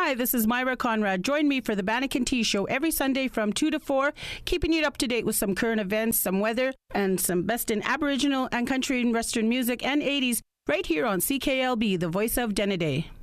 Hi, this is Myra Conrad. Join me for the Banneker Tea Show every Sunday from 2 to 4, keeping you up to date with some current events, some weather, and some best in Aboriginal and country and Western music and 80s right here on CKLB, the voice of Denneday.